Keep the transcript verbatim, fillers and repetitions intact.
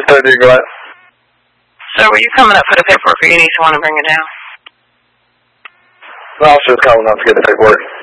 thirty, go ahead. So were you coming up for the paperwork or you need someone to bring it down? The officer's coming up to get the paperwork.